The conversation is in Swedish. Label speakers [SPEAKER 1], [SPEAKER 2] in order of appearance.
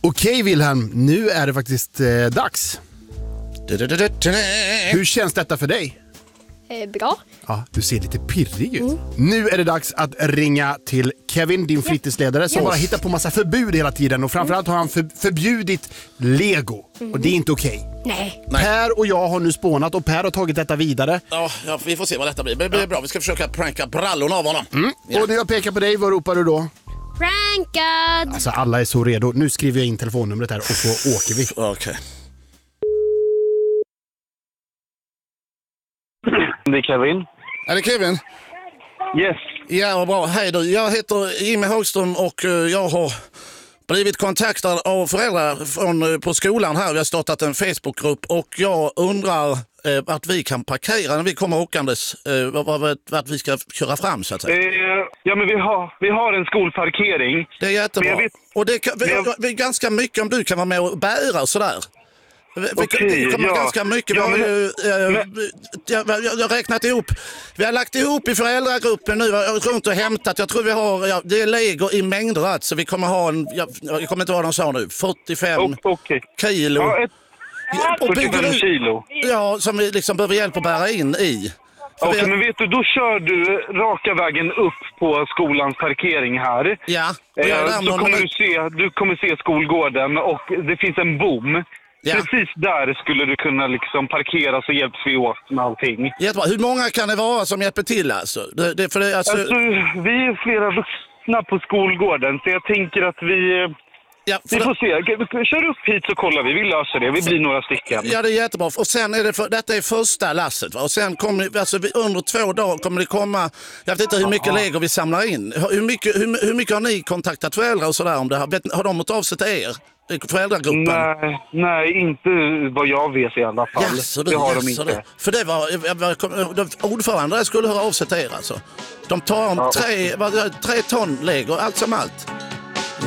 [SPEAKER 1] Okej Wilhelm, nu är det faktiskt dags. Hur känns detta för dig?
[SPEAKER 2] Bra.
[SPEAKER 1] Ja, du ser lite pirrig ut. Nu är det dags att ringa till Kevin, din fritidsledare, som bara hittar på massa förbud hela tiden. Och framförallt har han förbjudit Lego. Och det är inte okej.
[SPEAKER 2] Nej.
[SPEAKER 1] Per och jag har nu spånat och Per har tagit detta vidare.
[SPEAKER 3] Ja, vi får se vad detta blir. Det blir bra, vi ska försöka pranka brallorna av honom. Ja.
[SPEAKER 1] Och när jag pekar på dig, vad ropar du då?
[SPEAKER 2] Prankad!
[SPEAKER 1] Alltså alla är så redo. Nu skriver jag in telefonnumret här och så åker vi.
[SPEAKER 3] Okej.
[SPEAKER 4] Det är Kevin.
[SPEAKER 3] Är det Kevin?
[SPEAKER 4] Yes.
[SPEAKER 3] Ja, vad bra. Hej du. Jag heter Jimmy Högström och jag har blivit kontaktad av föräldrar på skolan här. Vi har startat en Facebookgrupp och jag undrar att vi kan parkera när vi kommer åkandes. Att vi ska köra fram så att säga.
[SPEAKER 4] Ja, men vi har en skolparkering.
[SPEAKER 3] Det är jättebra. Och det är ganska mycket om du kan vara med och bära och sådär. Vi kommer ganska mycket. Jag har räknat ihop. Vi har lagt ihop i föräldragruppen nu runt och hämtat. Jag tror vi har, det är Lego i mängder alltså. Vi kommer ha jag kommer inte vad de sa nu, 45 kilo.
[SPEAKER 4] Ja, 45 kilo.
[SPEAKER 3] Ja, som vi liksom behöver hjälp att bära in i.
[SPEAKER 4] Okej, men vet du, då kör du raka vägen upp på skolans parkering här.
[SPEAKER 3] Ja.
[SPEAKER 4] Så du kommer se skolgården och det finns en bom. Ja. Precis där skulle du kunna liksom parkera så hjälps vi åt med allting.
[SPEAKER 3] Jättebra. Hur många kan det vara som hjälper till alltså? Alltså,
[SPEAKER 4] vi är flera vuxna på skolgården så jag tänker att vi får se. Kör upp hit så kollar vi löser det. Vi blir några stycken.
[SPEAKER 3] Ja, det är jättebra. Och sen är detta är första lasset va? Och sen kommer under 2 dagar kommer det komma, jag vet inte hur mycket Lego vi samlar in. Hur mycket har ni kontaktat föräldrar och sådär om det här? Har de mot av sig till er? Föräldragruppen?
[SPEAKER 4] Nej, inte vad jag vet i alla fall. Det har de inte.
[SPEAKER 3] För det var ordförande skulle höra av sig till er alltså. De tar 3 ton Lego, allt som allt.